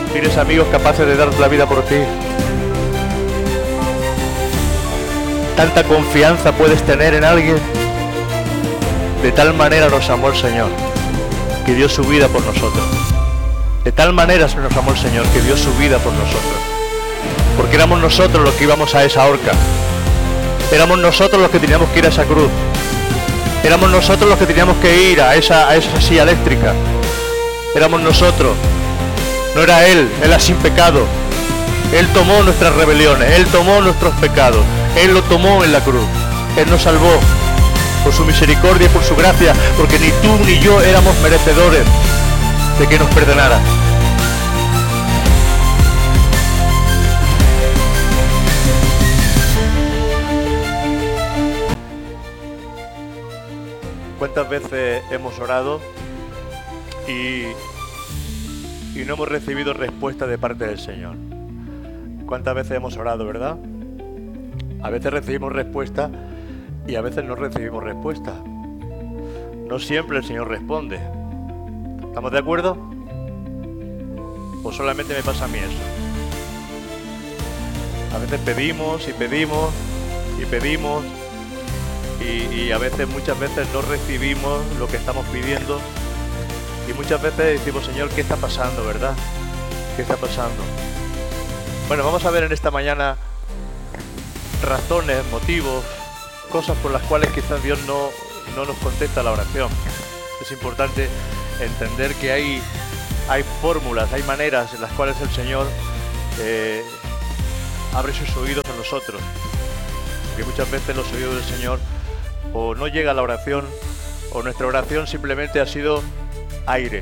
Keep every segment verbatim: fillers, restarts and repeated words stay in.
Tienes amigos capaces de dar la vida por ti. Tanta confianza puedes tener en alguien. De tal manera nos amó el Señor, que dio su vida por nosotros. De tal manera nos amó el Señor, que dio su vida por nosotros. Porque éramos nosotros los que íbamos a esa horca. Éramos nosotros los que teníamos que ir a esa cruz. Éramos nosotros los que teníamos que ir a esa, a esa silla eléctrica. Éramos nosotros. No era Él, Él era sin pecado. Él tomó nuestras rebeliones, Él tomó nuestros pecados. Él lo tomó en la cruz. Él nos salvó por su misericordia y por su gracia, porque ni tú ni yo éramos merecedores de que nos perdonara. ¿Cuántas veces hemos orado y, y no hemos recibido respuesta de parte del Señor? ¿Cuántas veces hemos orado, verdad? A veces recibimos respuesta y a veces no recibimos respuesta. No siempre el Señor responde. ¿Estamos de acuerdo? ¿O solamente me pasa a mí eso? A veces pedimos y pedimos y pedimos y, y a veces, muchas veces no recibimos lo que estamos pidiendo y muchas veces decimos, Señor, ¿qué está pasando, verdad? ¿Qué está pasando? Bueno, vamos a ver en esta mañana razones, motivos, cosas por las cuales quizás Dios no, no nos contesta la oración. Es importante entender que hay, hay fórmulas, hay maneras en las cuales el Señor eh, abre sus oídos a nosotros. Porque muchas veces los oídos del Señor o no llega a la oración o nuestra oración simplemente ha sido aire.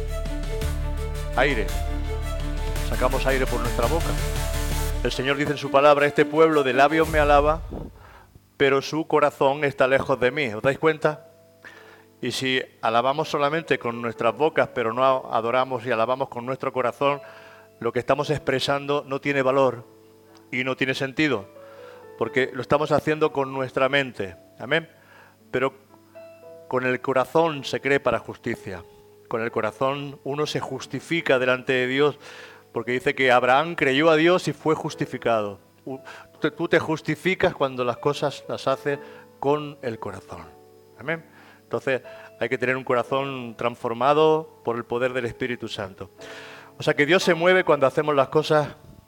Aire. Sacamos aire por nuestra boca. El Señor dice en su palabra, este pueblo de labios me alaba, pero su corazón está lejos de mí. ¿Os dais cuenta? Y si alabamos solamente con nuestras bocas, pero no adoramos y alabamos con nuestro corazón, lo que estamos expresando no tiene valor y no tiene sentido, porque lo estamos haciendo con nuestra mente. Amén. Pero con el corazón se cree para justicia. Con el corazón uno se justifica delante de Dios, porque dice que Abraham creyó a Dios y fue justificado. Tú te justificas cuando las cosas las haces con el corazón. Amén. Entonces hay que tener un corazón transformado por el poder del Espíritu Santo. O sea que Dios se mueve cuando hacemos las cosas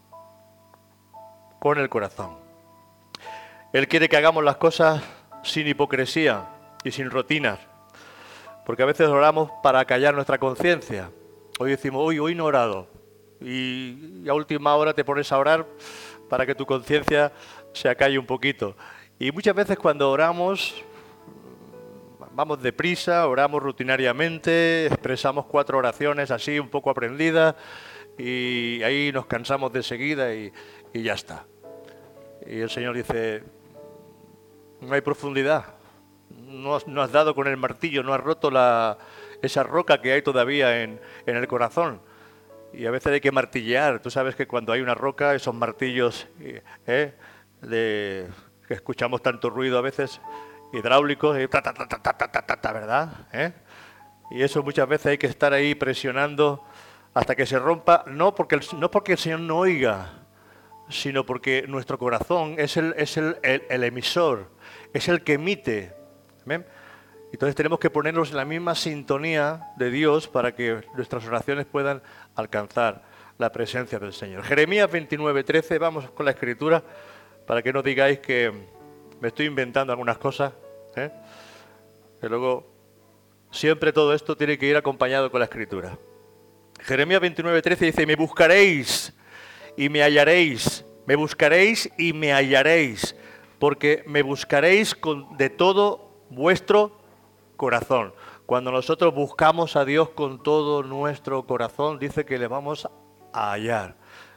con el corazón. Él quiere que hagamos las cosas sin hipocresía y sin rutinas. Porque a veces oramos para callar nuestra conciencia. Hoy decimos, hoy, hoy no he orado. Y a última hora te pones a orar para que tu conciencia se acalle un poquito. Y muchas veces cuando oramos, vamos deprisa, oramos rutinariamente, expresamos cuatro oraciones así un poco aprendidas y ahí nos cansamos de seguida y, y ya está. Y el Señor dice, no hay profundidad, no has, no has dado con el martillo, no has roto la, esa roca que hay todavía en, en el corazón. Y a veces hay que martillear. Tú sabes que cuando hay una roca, esos martillos ¿eh? de, que escuchamos tanto ruido a veces, hidráulicos, y ta, ta, ta, ta, ta, ta, ta, ta, ¿verdad? ¿Eh? Y eso muchas veces hay que estar ahí presionando hasta que se rompa, no porque el, no porque el Señor no oiga, sino porque nuestro corazón es el, es el, el, el emisor, es el que emite. ¿Amén? Entonces tenemos que ponernos en la misma sintonía de Dios para que nuestras oraciones puedan alcanzar la presencia del Señor. Jeremías veintinueve, trece, vamos con la escritura para que no digáis que me estoy inventando algunas cosas, ¿eh? Que luego siempre todo esto tiene que ir acompañado con la escritura. Jeremías veintinueve, trece dice, me buscaréis y me hallaréis, me buscaréis y me hallaréis, porque me buscaréis con, de todo vuestro corazón. Cuando nosotros buscamos a Dios con todo nuestro corazón, dice que le vamos a hallar.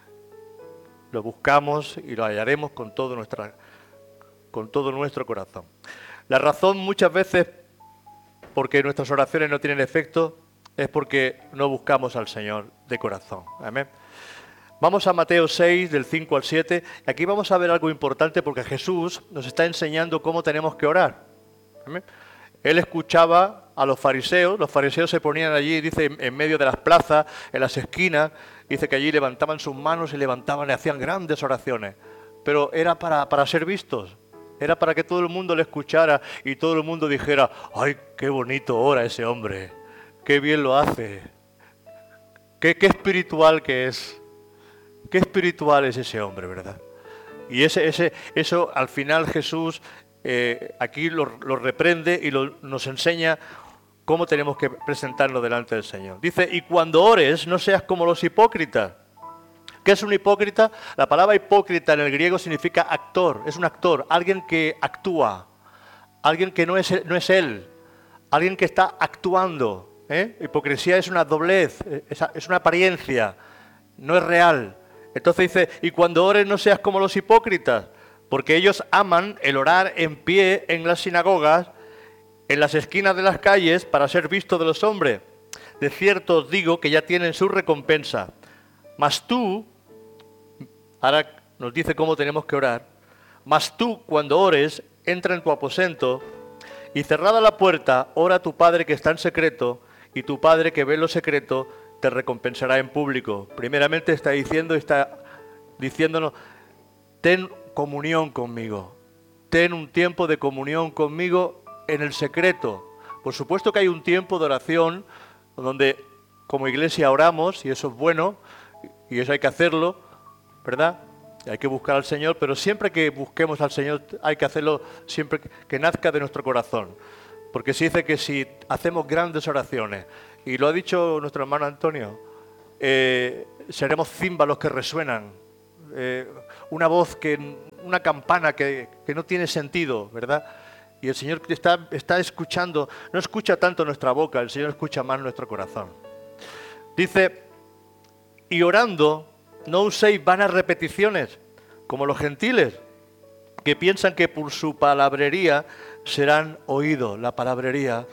Lo buscamos y lo hallaremos con todo, nuestra, con todo nuestro corazón. La razón muchas veces porque nuestras oraciones no tienen efecto es porque no buscamos al Señor de corazón. Amén. Vamos a Mateo seis, del cinco al siete. Aquí vamos a ver algo importante porque Jesús nos está enseñando cómo tenemos que orar. Amén. Él escuchaba a los fariseos, los fariseos se ponían allí, dice, en medio de las plazas, en las esquinas, dice que allí levantaban sus manos y levantaban y hacían grandes oraciones, pero era para, para ser vistos, era para que todo el mundo le escuchara y todo el mundo dijera, ¡ay, qué bonito ora ese hombre! ¡Qué bien lo hace! ¡Qué, qué espiritual que es! ¡Qué espiritual es ese hombre, verdad! Y ese, ese, eso al final Jesús eh, aquí lo, lo reprende y lo, nos enseña cómo tenemos que presentarnos delante del Señor. Dice, y cuando ores no seas como los hipócritas. ¿Qué es un hipócrita? La palabra hipócrita en el griego significa actor, es un actor, alguien que actúa, alguien que no es, no es él, alguien que está actuando. ¿eh? Hipocresía es una doblez, es, es una apariencia, no es real. Entonces dice, y cuando ores no seas como los hipócritas, porque ellos aman el orar en pie en las sinagogas, en las esquinas de las calles, para ser vistos de los hombres. De cierto os digo que ya tienen su recompensa. Mas tú, ahora nos dice cómo tenemos que orar, mas tú cuando ores, entra en tu aposento y cerrada la puerta, ora a tu Padre que está en secreto, y tu Padre que ve en lo secreto te recompensará en público. Primeramente está diciendo, está diciéndonos, ten comunión conmigo, ten un tiempo de comunión conmigo en el secreto. Por supuesto que hay un tiempo de oración donde como iglesia oramos, y eso es bueno, y eso hay que hacerlo, ¿verdad? Hay que buscar al Señor, pero siempre que busquemos al Señor hay que hacerlo siempre que nazca de nuestro corazón. Porque se dice que si hacemos grandes oraciones, y lo ha dicho nuestro hermano Antonio, eh, seremos címbalos que resuenan, eh, una voz, que, una campana que, que no tiene sentido, ¿verdad? Y el Señor está, está escuchando, no escucha tanto nuestra boca, el Señor escucha más nuestro corazón. Dice, y orando, no uséis vanas repeticiones, como los gentiles, que piensan que por su palabrería serán oídos. La palabrería,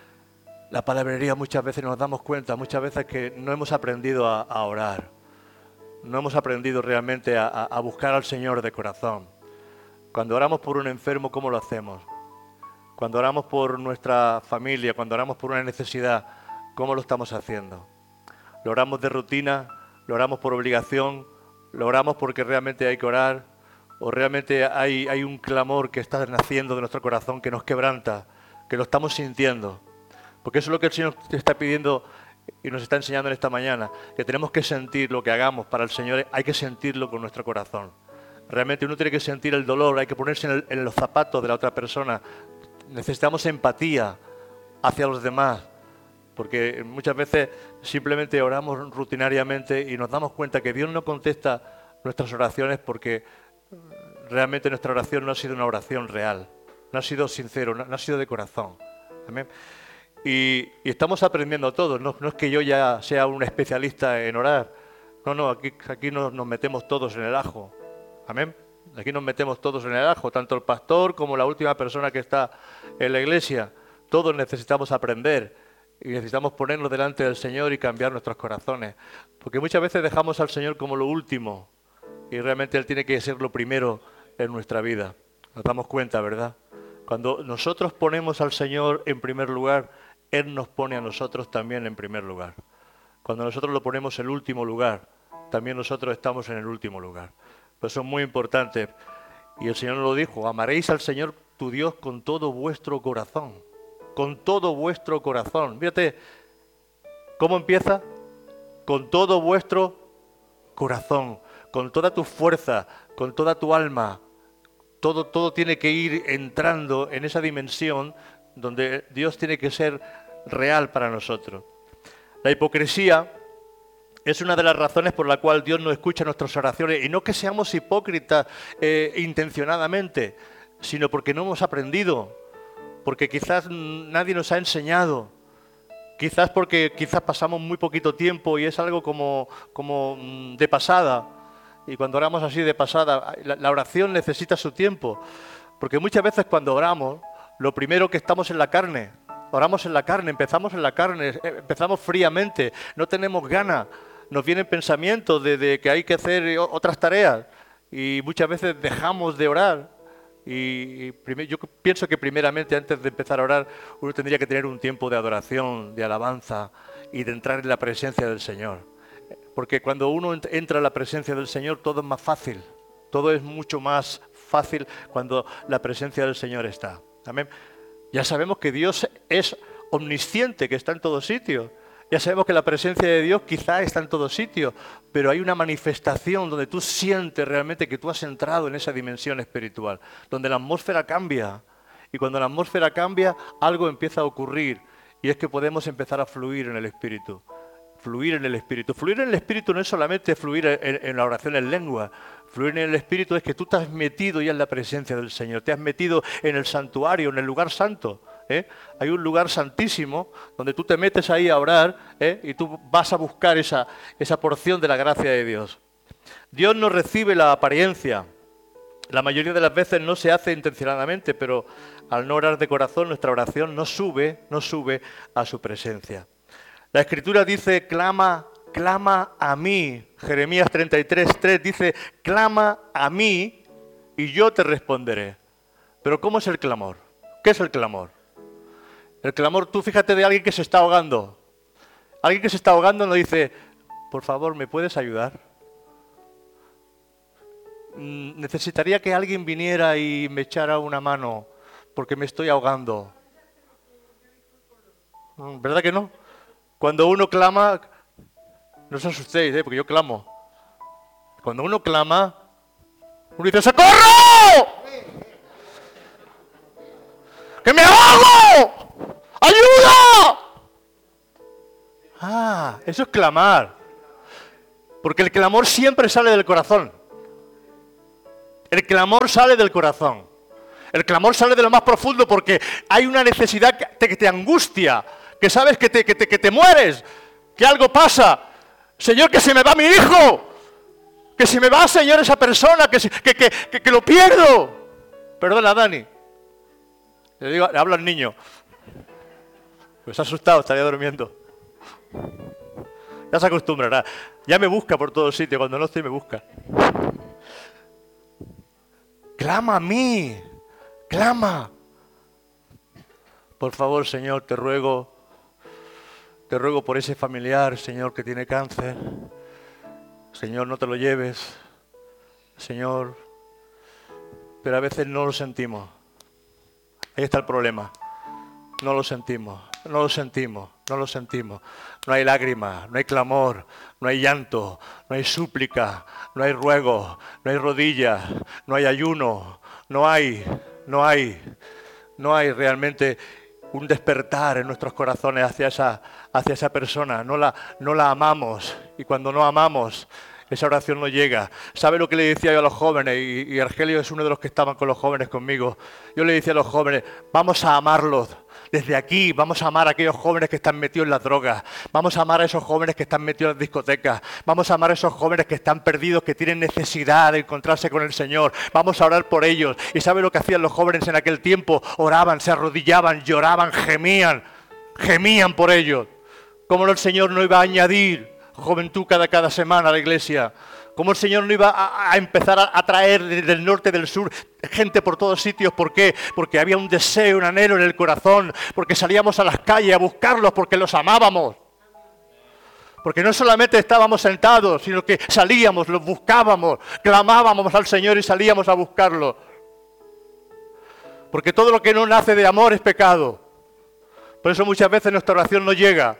la palabrería muchas veces nos damos cuenta, muchas veces que no hemos aprendido a, a orar, no hemos aprendido realmente a, a buscar al Señor de corazón. Cuando oramos por un enfermo, ¿cómo lo hacemos? Cuando oramos por nuestra familia, cuando oramos por una necesidad, ¿cómo lo estamos haciendo? ¿Lo oramos de rutina? ¿Lo oramos por obligación? ¿Lo oramos porque realmente hay que orar? ¿O realmente hay, hay un clamor que está naciendo de nuestro corazón que nos quebranta, que lo estamos sintiendo? Porque eso es lo que el Señor te está pidiendo y nos está enseñando en esta mañana, que tenemos que sentir lo que hagamos para el Señor, hay que sentirlo con nuestro corazón. Realmente uno tiene que sentir el dolor, hay que ponerse en, el, en los zapatos de la otra persona. Necesitamos empatía hacia los demás, porque muchas veces simplemente oramos rutinariamente y nos damos cuenta que Dios no contesta nuestras oraciones porque realmente nuestra oración no ha sido una oración real, no ha sido sincero, no, no ha sido de corazón. ¿Amén? Y, y estamos aprendiendo todos, no, no es que yo ya sea un especialista en orar, no, no, aquí, aquí nos, nos metemos todos en el ajo. Amén. Aquí nos metemos todos en el ajo, tanto el pastor como la última persona que está en la iglesia. Todos necesitamos aprender y necesitamos ponernos delante del Señor y cambiar nuestros corazones. Porque muchas veces dejamos al Señor como lo último y realmente Él tiene que ser lo primero en nuestra vida. Nos damos cuenta, ¿verdad? Cuando nosotros ponemos al Señor en primer lugar, Él nos pone a nosotros también en primer lugar. Cuando nosotros lo ponemos en último lugar, también nosotros estamos en el último lugar. Pues eso es muy importante. Y el Señor nos lo dijo, amaréis al Señor tu Dios con todo vuestro corazón. Con todo vuestro corazón. Fíjate, ¿cómo empieza? Con todo vuestro corazón, con toda tu fuerza, con toda tu alma. Todo, todo tiene que ir entrando en esa dimensión donde Dios tiene que ser real para nosotros. La hipocresía es una de las razones por la cual Dios no escucha nuestras oraciones, y no que seamos hipócritas eh, intencionadamente, sino porque no hemos aprendido, porque quizás nadie nos ha enseñado, quizás porque quizás pasamos muy poquito tiempo y es algo como, como de pasada, y cuando oramos así de pasada, la, la oración necesita su tiempo, porque muchas veces cuando oramos, lo primero que estamos en la carne, oramos en la carne, empezamos en la carne, empezamos fríamente, no tenemos ganas. Nos vienen pensamientos de, de que hay que hacer otras tareas y muchas veces dejamos de orar Y, y primer, yo pienso que primeramente, antes de empezar a orar, uno tendría que tener un tiempo de adoración, de alabanza y de entrar en la presencia del Señor. Porque cuando uno entra en la presencia del Señor, todo es más fácil. Todo es mucho más fácil cuando la presencia del Señor está. Amén. Ya sabemos que Dios es omnisciente, que está en todo sitio. Ya sabemos que la presencia de Dios quizá está en todo sitio, pero hay una manifestación donde tú sientes realmente que tú has entrado en esa dimensión espiritual, donde la atmósfera cambia. Y cuando la atmósfera cambia, algo empieza a ocurrir, y es que podemos empezar a fluir en el Espíritu. Fluir en el Espíritu. Fluir en el Espíritu no es solamente fluir en, en la oración en lengua. Fluir en el Espíritu es que tú te has metido ya en la presencia del Señor. Te has metido en el santuario, en el lugar santo. ¿eh? Hay un lugar santísimo donde tú te metes ahí a orar ¿eh? y tú vas a buscar esa, esa porción de la gracia de Dios. Dios no recibe la apariencia. La mayoría de las veces no se hace intencionadamente, pero al no orar de corazón, nuestra oración no sube, no sube a su presencia. La Escritura dice, clama, clama a mí. Jeremías treinta y tres, tres dice, clama a mí y yo te responderé. Pero ¿cómo es el clamor? ¿Qué es el clamor? El clamor, tú fíjate de alguien que se está ahogando. Alguien que se está ahogando nos dice, por favor, ¿me puedes ayudar? Necesitaría que alguien viniera y me echara una mano porque me estoy ahogando. ¿Verdad que no? Cuando uno clama, no os asustéis, ¿eh? porque yo clamo. Cuando uno clama, uno dice, ¡socorro! ¡Que me ahogo! ¡Ayuda! Ah, eso es clamar. Porque el clamor siempre sale del corazón. El clamor sale del corazón. El clamor sale de lo más profundo porque hay una necesidad que te, que te angustia. Que sabes que te, que, te, que te mueres, que algo pasa. Señor, que se me va mi hijo, que se me va, Señor, esa persona, que, se, que, que, que, que lo pierdo. Perdona, Dani. Le digo, le hablo al niño. Pues asustado, estaría durmiendo. Ya se acostumbrará. Ya me busca por todos sitios, cuando no estoy me busca. Clama a mí, clama. Por favor, Señor, te ruego. Te ruego por ese familiar, Señor, que tiene cáncer. Señor, no te lo lleves. Señor, pero a veces no lo sentimos. Ahí está el problema. No lo sentimos, no lo sentimos, no lo sentimos. No hay lágrimas, no hay clamor, no hay llanto, no hay súplica, no hay ruego, no hay rodillas, no hay ayuno, no hay, no hay, no hay realmente un despertar en nuestros corazones hacia esa, hacia esa persona. No la, no la amamos. Y cuando no amamos, esa oración no llega. ¿Sabe lo que le decía yo a los jóvenes? Y, y Argelio es uno de los que estaban con los jóvenes conmigo. Yo le decía a los jóvenes, vamos a amarlos. Desde aquí vamos a amar a aquellos jóvenes que están metidos en las drogas. Vamos a amar a esos jóvenes que están metidos en las discotecas. Vamos a amar a esos jóvenes que están perdidos, que tienen necesidad de encontrarse con el Señor. Vamos a orar por ellos. ¿Y sabe lo que hacían los jóvenes en aquel tiempo? Oraban, se arrodillaban, lloraban, gemían. Gemían por ellos. ¿Cómo el Señor no iba a añadir juventud cada, cada semana a la iglesia? ¿Cómo el Señor no iba a, a empezar a, a traer desde el norte, del sur, gente por todos sitios? ¿Por qué? Porque había un deseo, un anhelo en el corazón. Porque salíamos a las calles a buscarlos, porque los amábamos. Porque no solamente estábamos sentados, sino que salíamos, los buscábamos, clamábamos al Señor y salíamos a buscarlos. Porque todo lo que no nace de amor es pecado. Por eso muchas veces nuestra oración no llega.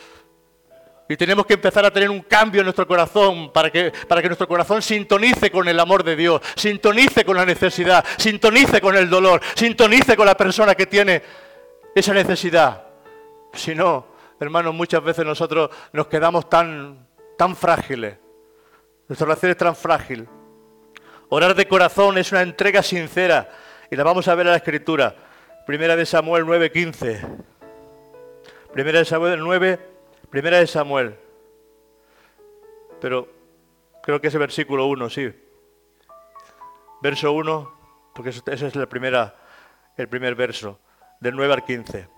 Y tenemos que empezar a tener un cambio en nuestro corazón para que, para que nuestro corazón sintonice con el amor de Dios, sintonice con la necesidad, sintonice con el dolor, sintonice con la persona que tiene esa necesidad. Si no, hermanos, muchas veces nosotros nos quedamos tan, tan frágiles. Nuestra oración es tan frágil. Orar de corazón es una entrega sincera. Y la vamos a ver en la Escritura. Primera de Samuel nueve quince. Primera de Samuel nueve, Primera de Samuel. Pero creo que es el versículo uno, sí. Verso uno, porque ese es la primera, el primer verso, del nueve al quince.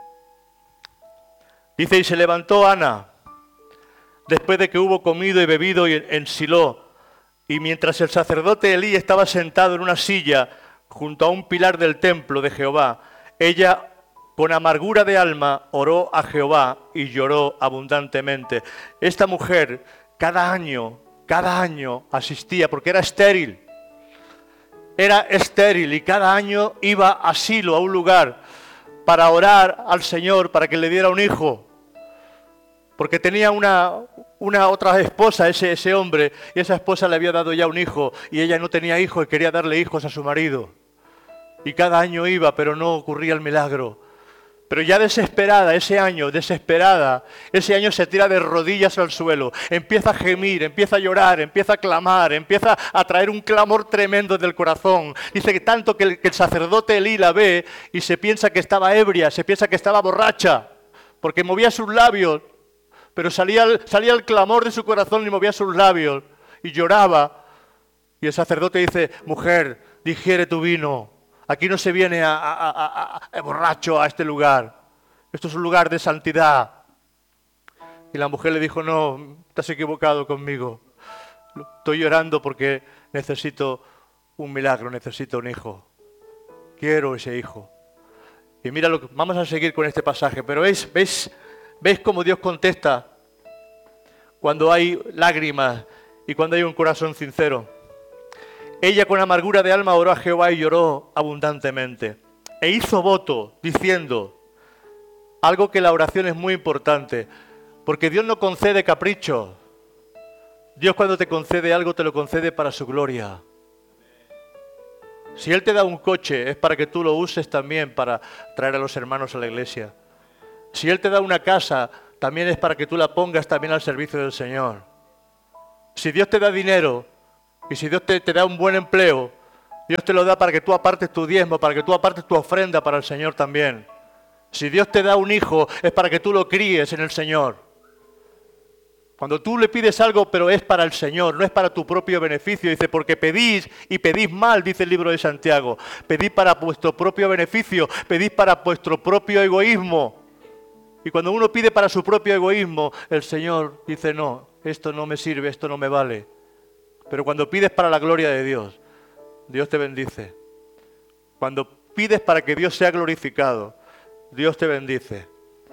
Dice, y se levantó Ana, después de que hubo comido y bebido en Silo, y mientras el sacerdote Elí estaba sentado en una silla junto a un pilar del templo de Jehová. Ella, con amargura de alma, oró a Jehová y lloró abundantemente. Esta mujer, cada año, cada año asistía, porque era estéril. Era estéril y cada año iba a asilo, a un lugar, para orar al Señor, para que le diera un hijo. Porque tenía una, una otra esposa, ese, ese hombre, y esa esposa le había dado ya un hijo, y ella no tenía hijos y quería darle hijos a su marido. Y cada año iba, pero no ocurría el milagro. Pero ya desesperada, ese año, desesperada, ese año se tira de rodillas al suelo, empieza a gemir, empieza a llorar, empieza a clamar, empieza a traer un clamor tremendo del corazón. Dice que tanto que el, que el sacerdote Elí la ve y se piensa que estaba ebria, se piensa que estaba borracha, porque movía sus labios, pero salía, salía el clamor de su corazón y movía sus labios y lloraba. Y el sacerdote dice, mujer, digiere tu vino. Aquí no se viene a, a, a, a, a borracho a este lugar. Esto es un lugar de santidad. Y la mujer le dijo, no, estás equivocado conmigo. Estoy llorando porque necesito un milagro, necesito un hijo. Quiero ese hijo. Y mira, lo que, vamos a seguir con este pasaje, pero ¿veis, veis, veis cómo Dios contesta cuando hay lágrimas y cuando hay un corazón sincero? Ella con amargura de alma oró a Jehová y lloró abundantemente. E hizo voto diciendo, algo que la oración es muy importante, porque Dios no concede caprichos. Dios cuando te concede algo te lo concede para su gloria. Si Él te da un coche es para que tú lo uses también para traer a los hermanos a la iglesia. Si Él te da una casa también es para que tú la pongas también al servicio del Señor. Si Dios te da dinero, y si Dios te, te da un buen empleo, Dios te lo da para que tú apartes tu diezmo, para que tú apartes tu ofrenda para el Señor también. Si Dios te da un hijo, es para que tú lo críes en el Señor. Cuando tú le pides algo, pero es para el Señor, no es para tu propio beneficio. Dice, porque pedís y pedís mal, dice el libro de Santiago. Pedís para vuestro propio beneficio, pedís para vuestro propio egoísmo. Y cuando uno pide para su propio egoísmo, el Señor dice, no, esto no me sirve, esto no me vale. Pero cuando pides para la gloria de Dios, Dios te bendice. Cuando pides para que Dios sea glorificado, Dios te bendice.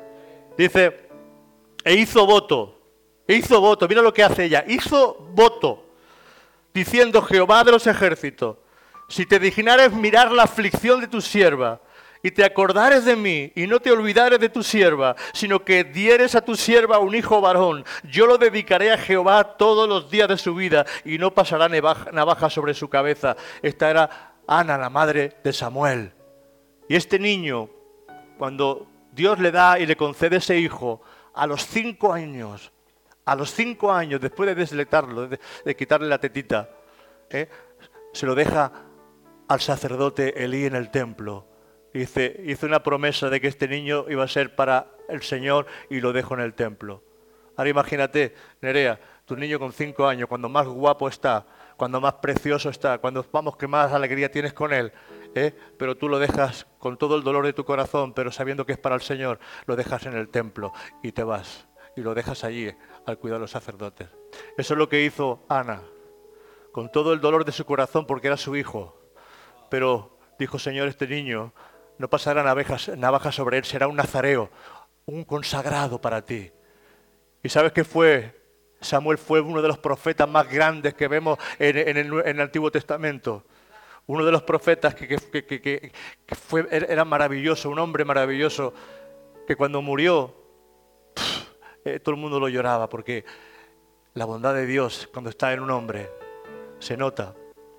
Dice, e hizo voto, e hizo voto, mira lo que hace ella, hizo voto, diciendo Jehová de los ejércitos, si te dignares mirar la aflicción de tu sierva, y te acordares de mí, y no te olvidares de tu sierva, sino que dieres a tu sierva un hijo varón, yo lo dedicaré a Jehová todos los días de su vida, y no pasará navaja sobre su cabeza. Esta era Ana, la madre de Samuel. Y este niño, cuando Dios le da y le concede ese hijo, a los cinco años, a los cinco años, después de desletarlo, de, de quitarle la tetita, ¿eh? se lo deja al sacerdote Elí en el templo. Dice, hizo una promesa de que este niño iba a ser para el Señor y lo dejó en el templo. Ahora imagínate, Nerea, tu niño con cinco años, cuando más guapo está, cuando más precioso está, cuando vamos que más alegría tienes con él, ¿eh? pero tú lo dejas con todo el dolor de tu corazón, pero sabiendo que es para el Señor, lo dejas en el templo y te vas y lo dejas allí al cuidado de los sacerdotes. Eso es lo que hizo Ana, con todo el dolor de su corazón porque era su hijo, pero dijo, Señor, este niño no pasará navajas, navaja sobre él, será un nazareo, un consagrado para ti. ¿Y sabes qué fue? Samuel fue uno de los profetas más grandes que vemos en, en, el, en el Antiguo Testamento. Uno de los profetas que, que, que, que, que fue, era maravilloso, un hombre maravilloso, que cuando murió, pff, eh, todo el mundo lo lloraba, porque la bondad de Dios, cuando está en un hombre, se nota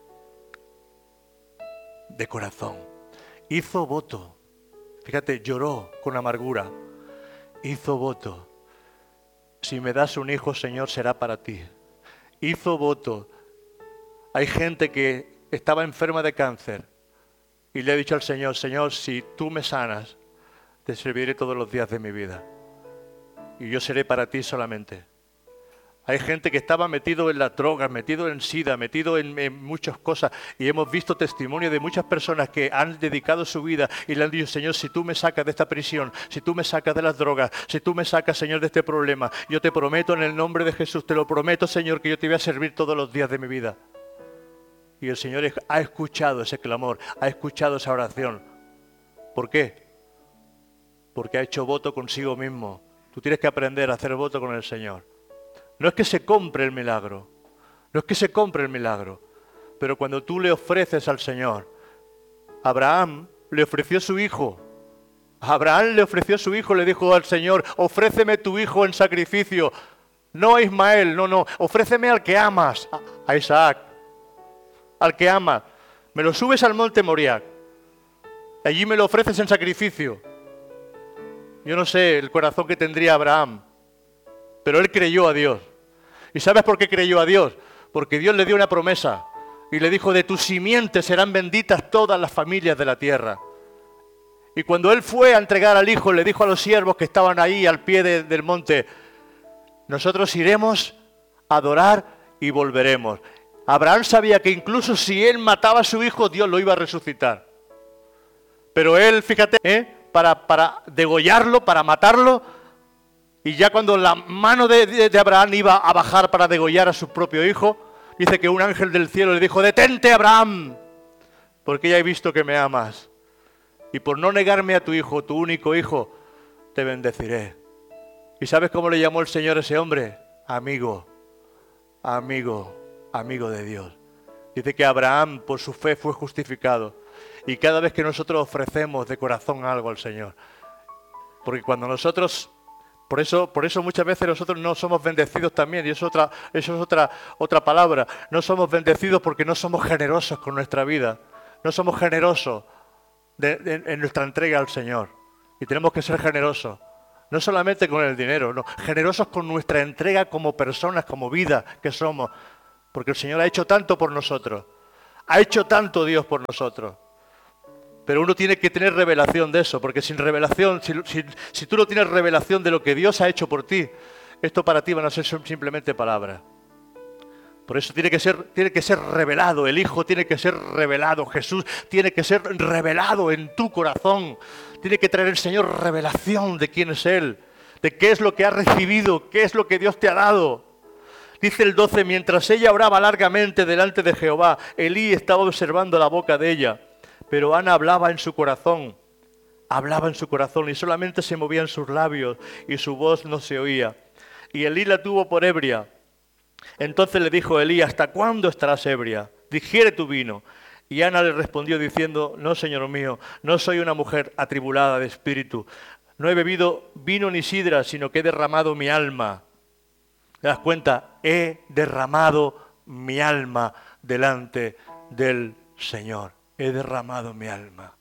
de corazón. Hizo voto, fíjate, lloró con amargura, hizo voto, si me das un hijo, Señor, será para ti. Hizo voto. Hay gente que estaba enferma de cáncer y le ha dicho al Señor, Señor, si tú me sanas, te serviré todos los días de mi vida y yo seré para ti solamente. Hay gente que estaba metido en las drogas, metido en SIDA, metido en, en muchas cosas. Y hemos visto testimonio de muchas personas que han dedicado su vida y le han dicho, Señor, si tú me sacas de esta prisión, si tú me sacas de las drogas, si tú me sacas, Señor, de este problema, yo te prometo en el nombre de Jesús, te lo prometo, Señor, que yo te voy a servir todos los días de mi vida. Y el Señor ha escuchado ese clamor, ha escuchado esa oración. ¿Por qué? Porque ha hecho voto consigo mismo. Tú tienes que aprender a hacer voto con el Señor. No es que se compre el milagro, no es que se compre el milagro, pero cuando tú le ofreces al Señor, Abraham le ofreció su hijo. Abraham le ofreció su hijo, le dijo al Señor, ofréceme tu hijo en sacrificio. No a Ismael, no, no, ofréceme al que amas, a Isaac, al que amas. Me lo subes al monte Moriah, allí me lo ofreces en sacrificio. Yo no sé el corazón que tendría Abraham, pero él creyó a Dios. ¿Y sabes por qué creyó a Dios? Porque Dios le dio una promesa y le dijo, de tu simiente serán benditas todas las familias de la tierra. Y cuando él fue a entregar al hijo, le dijo a los siervos que estaban ahí al pie de, del monte, nosotros iremos a adorar y volveremos. Abraham sabía que incluso si él mataba a su hijo, Dios lo iba a resucitar. Pero él, fíjate, ¿eh? para, para degollarlo, para matarlo, y ya cuando la mano de, de, de Abraham iba a bajar para degollar a su propio hijo, dice que un ángel del cielo le dijo, detente Abraham, porque ya he visto que me amas. Y por no negarme a tu hijo, tu único hijo, te bendeciré. ¿Y sabes cómo le llamó el Señor a ese hombre? Amigo, amigo, amigo de Dios. Dice que Abraham por su fe fue justificado. Y cada vez que nosotros ofrecemos de corazón algo al Señor, porque cuando nosotros, por eso, por eso muchas veces nosotros no somos bendecidos también, y eso es otra, eso es otra, otra palabra, no somos bendecidos porque no somos generosos con nuestra vida, no somos generosos de, de, en nuestra entrega al Señor. Y tenemos que ser generosos, no solamente con el dinero, no, generosos con nuestra entrega como personas, como vida que somos, porque el Señor ha hecho tanto por nosotros, ha hecho tanto Dios por nosotros. Pero uno tiene que tener revelación de eso, porque sin revelación, si, si, si tú no tienes revelación de lo que Dios ha hecho por ti, esto para ti van a ser simplemente palabras. Por eso tiene que ser, tiene que ser revelado, el Hijo tiene que ser revelado, Jesús tiene que ser revelado en tu corazón. Tiene que traer el Señor revelación de quién es Él, de qué es lo que ha recibido, qué es lo que Dios te ha dado. Dice el doce, mientras ella oraba largamente delante de Jehová, Elí estaba observando la boca de ella. Pero Ana hablaba en su corazón, hablaba en su corazón y solamente se movían sus labios y su voz no se oía. Y Elí la tuvo por ebria. Entonces le dijo Elí, ¿hasta cuándo estarás ebria? Digiere tu vino. Y Ana le respondió diciendo, no, señor mío, no soy una mujer atribulada de espíritu. No he bebido vino ni sidra, sino que he derramado mi alma. ¿Te das cuenta? He derramado mi alma delante del Señor. He derramado mi alma.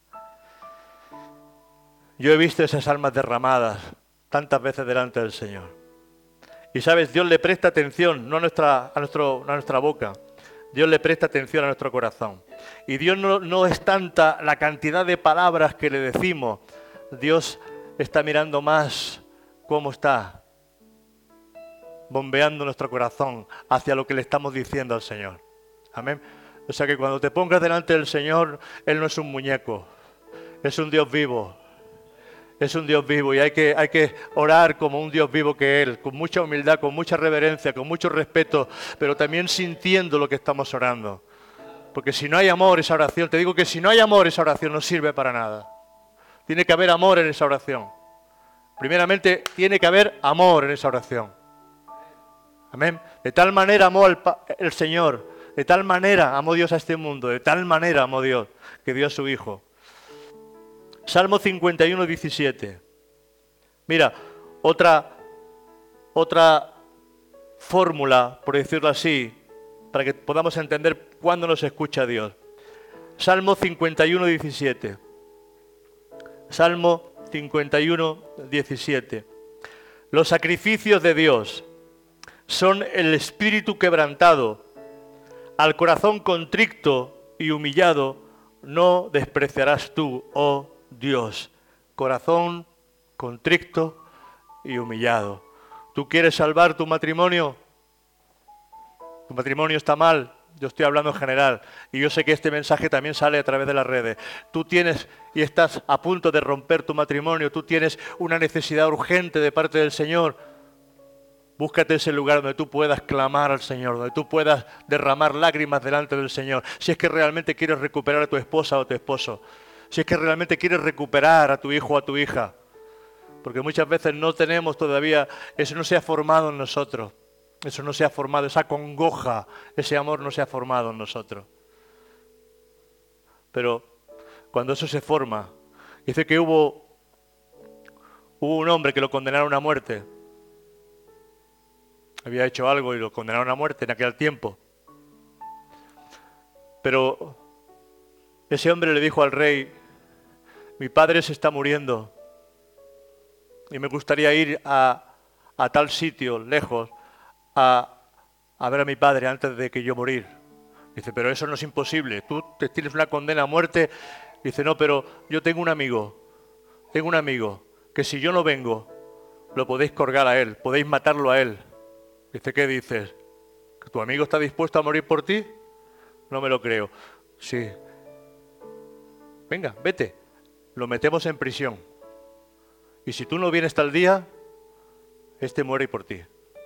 Yo he visto esas almas derramadas tantas veces delante del Señor. Y sabes, Dios le presta atención, no a nuestra, a nuestro, a nuestra boca. Dios le presta atención a nuestro corazón. Y Dios no, no es tanta la cantidad de palabras que le decimos. Dios está mirando más cómo está bombeando nuestro corazón hacia lo que le estamos diciendo al Señor. Amén. O sea que cuando te pongas delante del Señor, Él no es un muñeco, es un Dios vivo. Es un Dios vivo y hay que, hay que orar como un Dios vivo que Él, con mucha humildad, con mucha reverencia, con mucho respeto, pero también sintiendo lo que estamos orando. Porque si no hay amor, esa oración, te digo que si no hay amor, esa oración no sirve para nada. Tiene que haber amor en esa oración. Primeramente, tiene que haber amor en esa oración. Amén. De tal manera amó el, el Señor. De tal manera amó Dios a este mundo, de tal manera amó Dios, que dio a su Hijo. Salmo cincuenta y uno, diecisiete. Mira, otra, otra fórmula, por decirlo así, para que podamos entender cuándo nos escucha Dios. Salmo cincuenta y uno, diecisiete. Salmo cincuenta y uno, diecisiete. Los sacrificios de Dios son el espíritu quebrantado. Al corazón contrito y humillado no despreciarás tú, oh Dios. Corazón contrito y humillado. ¿Tú quieres salvar tu matrimonio? Tu matrimonio está mal. Yo estoy hablando en general. Y yo sé que este mensaje también sale a través de las redes. Tú tienes y estás a punto de romper tu matrimonio. Tú tienes una necesidad urgente de parte del Señor. Búscate ese lugar donde tú puedas clamar al Señor, donde tú puedas derramar lágrimas delante del Señor. Si es que realmente quieres recuperar a tu esposa o a tu esposo. Si es que realmente quieres recuperar a tu hijo o a tu hija. Porque muchas veces no tenemos todavía, eso no se ha formado en nosotros. Eso no se ha formado, esa congoja, ese amor no se ha formado en nosotros. Pero cuando eso se forma, dice que hubo, hubo un hombre que lo condenaron a muerte. Había hecho algo y lo condenaron a muerte en aquel tiempo. Pero ese hombre le dijo al rey, mi padre se está muriendo y me gustaría ir a, a tal sitio, lejos, a, a ver a mi padre antes de que yo morir. Dice, pero eso no es imposible, tú te tienes una condena a muerte. Dice, no, pero yo tengo un amigo, tengo un amigo, que si yo no vengo, lo podéis colgar a él, podéis matarlo a él. Dice, ¿qué dices? ¿Que tu amigo está dispuesto a morir por ti? No me lo creo. Sí. Venga, vete. Lo metemos en prisión. Y si tú no vienes tal día, este muere por ti.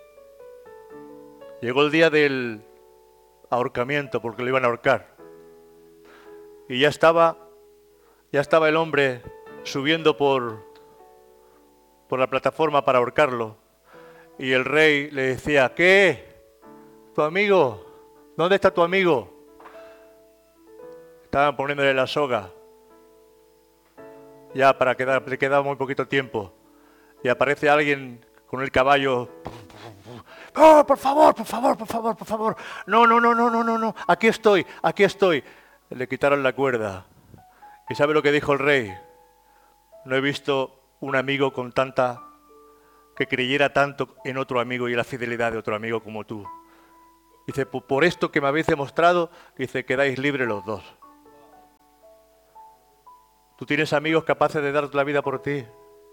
Llegó el día del ahorcamiento, porque lo iban a ahorcar. Y ya estaba, ya estaba el hombre subiendo por, por la plataforma para ahorcarlo. Y el rey le decía, ¿qué? ¿Tu amigo? ¿Dónde está tu amigo? Estaban poniéndole la soga. Ya para quedar, le quedaba muy poquito tiempo. Y aparece alguien con el caballo. ¡Oh, por favor, por favor, por favor, por favor! No, no, no, no, no, no, no. Aquí estoy, aquí estoy. Le quitaron la cuerda. ¿Y sabe lo que dijo el rey? No he visto un amigo con tanta... que creyera tanto en otro amigo y en la fidelidad de otro amigo como tú. Dice, por esto que me habéis demostrado, dice, quedáis libres los dos. ¿Tú tienes amigos capaces de dar la vida por ti?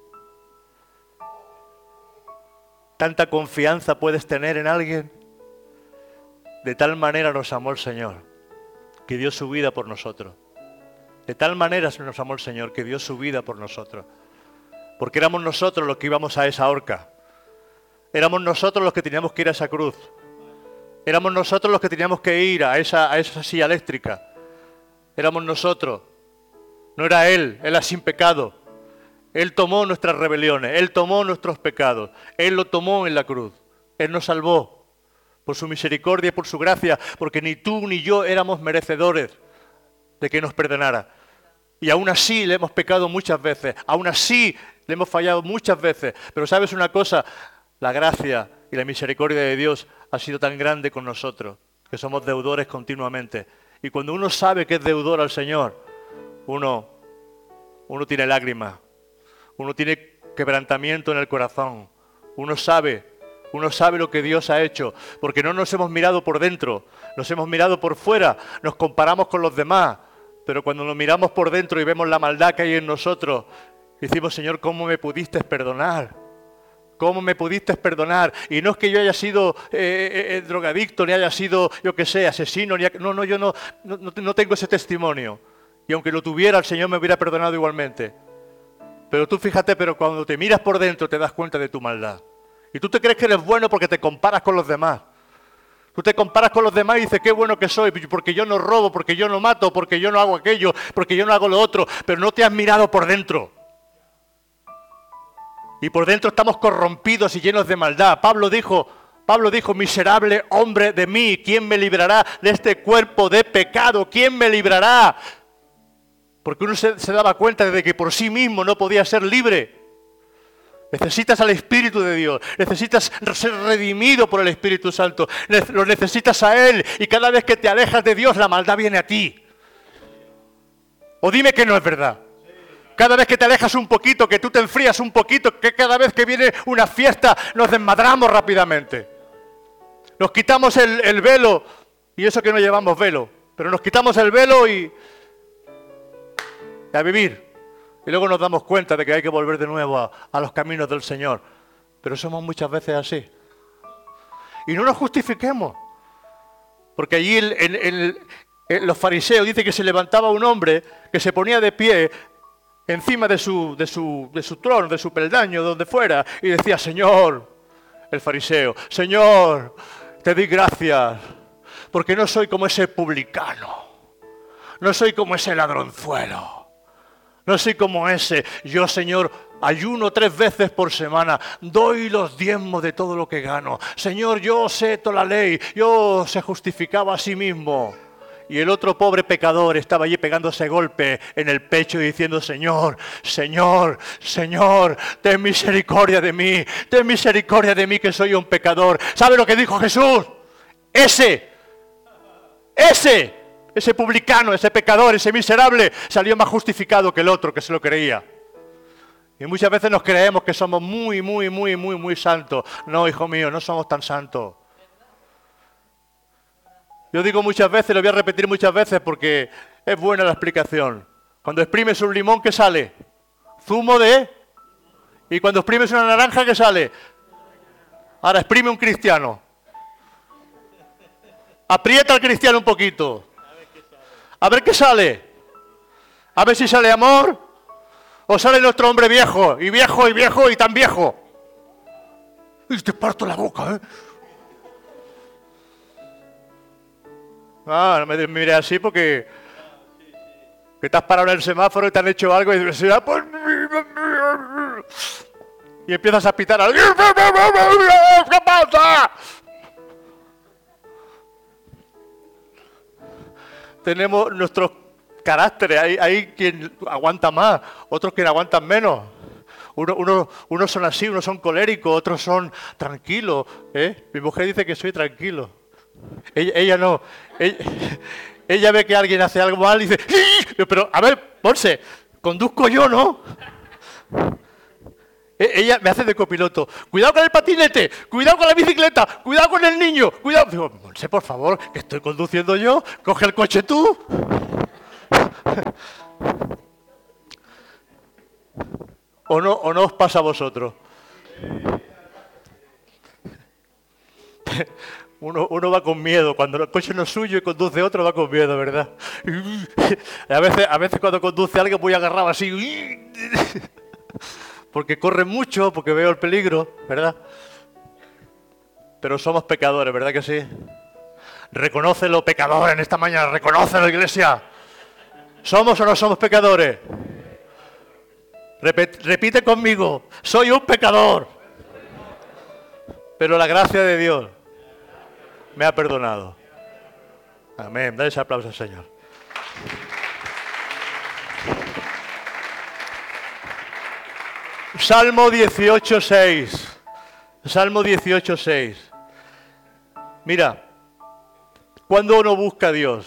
¿Tanta confianza puedes tener en alguien? De tal manera nos amó el Señor, que dio su vida por nosotros. De tal manera nos amó el Señor, que dio su vida por nosotros. Porque éramos nosotros los que íbamos a esa horca. Éramos nosotros los que teníamos que ir a esa cruz. Éramos nosotros los que teníamos que ir a esa, a esa silla eléctrica. Éramos nosotros. No era Él, Él era sin pecado. Él tomó nuestras rebeliones, Él tomó nuestros pecados. Él lo tomó en la cruz. Él nos salvó por su misericordia y por su gracia, porque ni tú ni yo éramos merecedores de que nos perdonara. Y aún así le hemos pecado muchas veces, aún así le hemos fallado muchas veces. Pero ¿sabes una cosa? La gracia y la misericordia de Dios ha sido tan grande con nosotros, que somos deudores continuamente. Y cuando uno sabe que es deudor al Señor, uno, uno tiene lágrimas, uno tiene quebrantamiento en el corazón, uno sabe, uno sabe lo que Dios ha hecho, porque no nos hemos mirado por dentro, nos hemos mirado por fuera, nos comparamos con los demás. Pero cuando nos miramos por dentro y vemos la maldad que hay en nosotros, decimos, Señor, ¿cómo me pudiste perdonar? ¿Cómo me pudiste perdonar? Y no es que yo haya sido eh, eh, drogadicto, ni haya sido, yo qué sé, asesino. Ni, no, no, yo no, no, no tengo ese testimonio. Y aunque lo tuviera, el Señor me hubiera perdonado igualmente. Pero tú fíjate, pero cuando te miras por dentro te das cuenta de tu maldad. Y tú te crees que eres bueno porque te comparas con los demás. Tú te comparas con los demás y dices, qué bueno que soy, porque yo no robo, porque yo no mato, porque yo no hago aquello, porque yo no hago lo otro, pero no te has mirado por dentro. Y por dentro estamos corrompidos y llenos de maldad. Pablo dijo, Pablo dijo, miserable hombre de mí, ¿quién me librará de este cuerpo de pecado? ¿Quién me librará? Porque uno se, se daba cuenta de que por sí mismo no podía ser libre. Necesitas al Espíritu de Dios, necesitas ser redimido por el Espíritu Santo, lo necesitas a Él, y cada vez que te alejas de Dios la maldad viene a ti. O dime que no es verdad. Cada vez que te alejas un poquito, que tú te enfrías un poquito, que cada vez que viene una fiesta nos desmadramos rápidamente. Nos quitamos el, el velo, y eso que no llevamos velo, pero nos quitamos el velo y, y a vivir. Y luego nos damos cuenta de que hay que volver de nuevo a, a los caminos del Señor. Pero somos muchas veces así. Y no nos justifiquemos. Porque allí el, el, el, el, los fariseos dicen que se levantaba un hombre que se ponía de pie encima de su, de su, de su trono, de su peldaño, donde fuera, y decía, Señor, el fariseo. Señor, te doy gracias, porque no soy como ese publicano, no soy como ese ladronzuelo, no soy como ese. Yo, Señor, ayuno tres veces por semana, doy los diezmos de todo lo que gano. Señor, yo sé toda la ley, yo se justificaba a sí mismo. Y el otro pobre pecador estaba allí pegándose golpe en el pecho y diciendo, Señor, Señor, Señor, ten misericordia de mí, ten misericordia de mí que soy un pecador. ¿Sabe lo que dijo Jesús? Ese, ese, ese publicano, ese pecador, ese miserable, salió más justificado que el otro que se lo creía. Y muchas veces nos creemos que somos muy, muy, muy, muy, muy santos. No, hijo mío, no somos tan santos. Yo digo muchas veces, lo voy a repetir muchas veces porque es buena la explicación. Cuando exprimes un limón, ¿qué sale? Zumo de... Y cuando exprimes una naranja, ¿qué sale? Ahora exprime un cristiano. Aprieta al cristiano un poquito. A ver qué sale. A ver si sale amor o sale nuestro hombre viejo, y viejo, y viejo, y tan viejo. Y te parto la boca, ¿eh? Ah, no me mires así porque que te has parado en el semáforo y te han hecho algo y dices, ah, pues... y empiezas a pitar. ¿Qué pasa? Tenemos nuestros caracteres. Hay, hay quien aguanta más, otros quien aguantan menos. Uno, uno, unos son así, unos son coléricos, otros son tranquilos. ¿eh? Mi mujer dice que soy tranquilo. Ella, ella no, ella, ella ve que alguien hace algo mal y dice, ¡sí! Pero a ver, Monse, conduzco yo, ¿no? Ella me hace de copiloto, cuidado con el patinete, cuidado con la bicicleta, cuidado con el niño, cuidado. Digo, Monse, por favor, que estoy conduciendo yo, coge el coche tú. ¿O no, o no os pasa a vosotros? Uno, uno va con miedo, cuando el coche no es suyo y conduce otro va con miedo, ¿verdad? A veces, a veces cuando conduce alguien voy agarrado así, porque corre mucho, porque veo el peligro, ¿verdad? Pero somos pecadores, ¿verdad que sí? Reconócelo, pecador, en esta mañana, reconócelo, iglesia. ¿Somos o no somos pecadores? Repite, repite conmigo, soy un pecador, pero la gracia de Dios me ha perdonado. Amén. Dale ese aplauso al Señor. Salmo dieciocho, seis. Salmo dieciocho, seis. Mira, cuando uno busca a Dios,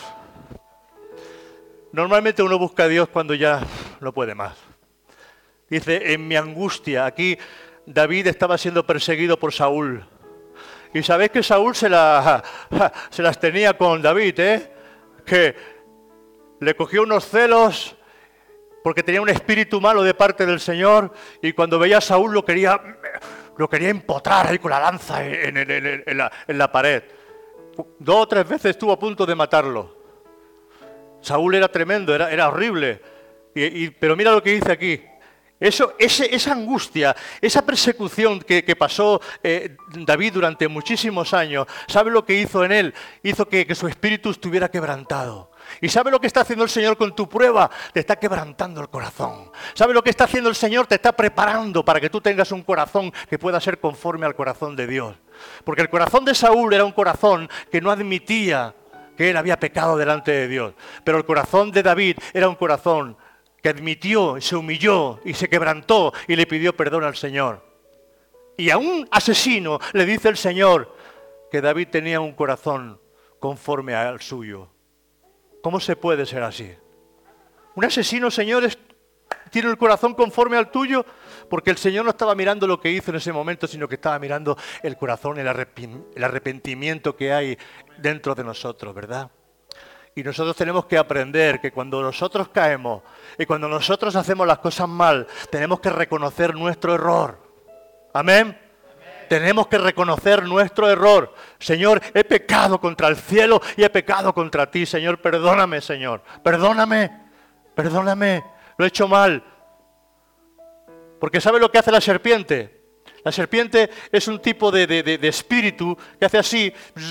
normalmente uno busca a Dios cuando ya no puede más. Dice, en mi angustia, aquí David estaba siendo perseguido por Saúl. Y sabéis que Saúl se, la, se las tenía con David, ¿eh? Que le cogió unos celos porque tenía un espíritu malo de parte del Señor y cuando veía a Saúl lo quería, lo quería empotrar ahí con la lanza en, en, en, en, la, en la pared. Dos o tres veces estuvo a punto de matarlo. Saúl era tremendo, era, era horrible. Y, y, pero mira lo que dice aquí. Eso, ese, esa angustia, esa persecución que, que pasó eh, David durante muchísimos años, ¿sabe lo que hizo en él? Hizo que, que su espíritu estuviera quebrantado. ¿Y sabe lo que está haciendo el Señor con tu prueba? Te está quebrantando el corazón. ¿Sabe lo que está haciendo el Señor? Te está preparando para que tú tengas un corazón que pueda ser conforme al corazón de Dios. Porque el corazón de Saúl era un corazón que no admitía que él había pecado delante de Dios. Pero el corazón de David era un corazón que admitió, se humilló y se quebrantó y le pidió perdón al Señor. Y a un asesino le dice el Señor que David tenía un corazón conforme al suyo. ¿Cómo se puede ser así? Un asesino, señores, tiene el corazón conforme al tuyo, porque el Señor no estaba mirando lo que hizo en ese momento, sino que estaba mirando el corazón, el arrepentimiento que hay dentro de nosotros, ¿verdad? Y nosotros tenemos que aprender que cuando nosotros caemos y cuando nosotros hacemos las cosas mal, tenemos que reconocer nuestro error. ¿Amén? Tenemos que reconocer nuestro error. Señor, he pecado contra el cielo y he pecado contra ti. Señor, perdóname, Señor. Perdóname, perdóname. Lo he hecho mal. Porque ¿sabe lo que hace la serpiente? La serpiente es un tipo de, de, de, de espíritu que hace así